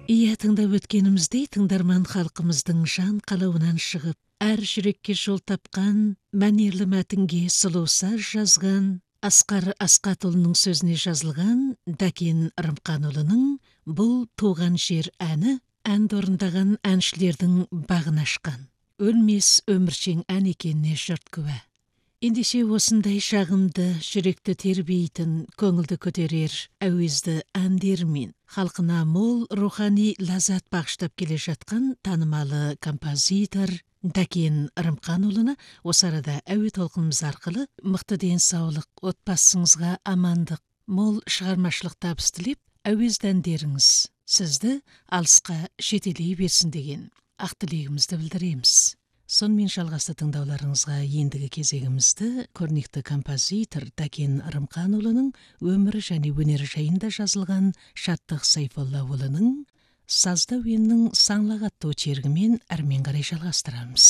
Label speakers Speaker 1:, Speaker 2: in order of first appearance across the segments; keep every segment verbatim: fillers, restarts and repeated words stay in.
Speaker 1: Ия тыңдап өткеніміздей тыңдарман халқымыздың жан қалауынан шығып, әр жүрекке жол тапқан, мәнерлі мәтінге сұлу саз жазған, Асқар Асқатұлының сөзіне жазылған Дәкен Рымқанұлының бұл туған жер әні әнді орындаған әншілердің бағын ашқан. Өлмес өміршең ән екеніне жұрт куә. Ендеше осындай жағымды, жүректі тербейтін, көңілді көтерер әуезді әндермен халқына мол рухани ләззат бағыштап келе жатқан танымалы композитор Дәкен Рымқанұлына осы арада әуе толқынымыз арқылы мықты денсаулық, отбасыңызға амандық, мол шығармашылық табыс тілеп, әуезді әндеріңіз сізді алысқа жетелей берсін деген ақ тілегімізді білдіреміз. Сонымен жалғасты тыңдауларыңызға ендігі кезегімізді көрнекті композитор Дәкен Рымқанұлының өмірі және өнері жайында жазылған Шаттық Сайфоллаұлының Сазды әуеннің саңлақ атты очеркімен әрмен қарай жалғастырамыз.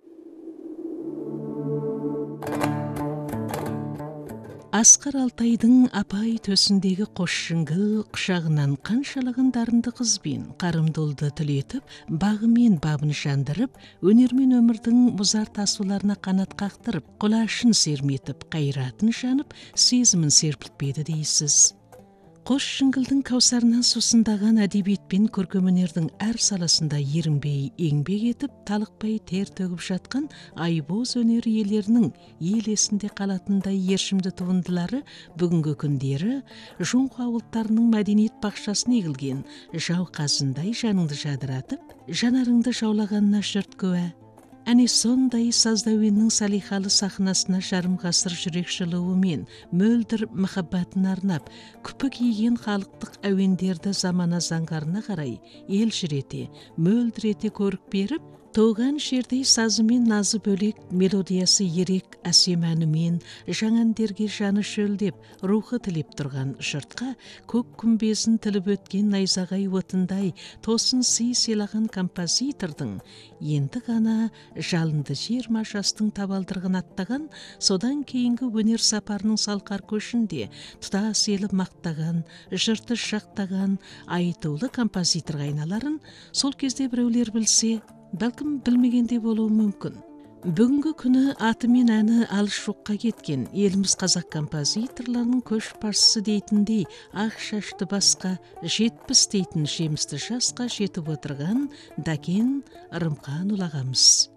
Speaker 1: Асқар Алтайдың апай төсіндегі қош жыңғыл құшағынан қаншалаған дарынды қызбен қарымдылды түлетіп, бағымен бабын жандырып, өнермен өмірдің мұзар тасуларына қанат қақтырып, құлашын серметіп, қайратын жанып, сезімін серпілтпеді дейсіз. Қош жыңғылдың каусарынан сусындаған әдебиет пен көркем өнердің әр саласында ерінбей еңбек етіп, талықпай тер төгіп жатқан айбоз өнер иелерінің ел есінде қалатындай ершімді туындылары бүгінгі күндері Жоңғар ауылдарының мәдениет бақшасын егілген жауқазындай жаныңды жадыратып, жанарыңды жаулағанына жұрт куә. Әне сондай сазды әуеннің салихалы сахнасына жарым ғасыр жүрек жылуымен мөлдір махаббатын арнап, күпі киген халықтық әуендерді замана заңғарына қарай елжірете, мөлдірете көрік беріп, туған жердей сазымен назы бөлек, мелодиясы ерек әсем әнімен жаңа әндерге жаны шөлдеп, рухы тілеп тұрған жұртқа көк күмбезін тіліп өткен найзағай отындай тосын сый сыйлаған композитордың енді ғана жалынды жиырма жастың табалдырығын аттаған, содан кейінгі өнер сапарының салқар көшінде тұтас елі мақтаған, жұрты жақтаған айтулы композиторға айналарын сол кезде біреулер білсе, бәлкім білмегенде болуы мүмкін. Бүгінгі күні аты мен әні алыс жоққа кеткен еліміз қазақ композиторларының көшбасшысы дейтіндей ақ шашты басқа жетпіс дейтін жемісті жасқа жетіп отырған Дәкен Рымқанұлы ағамыз.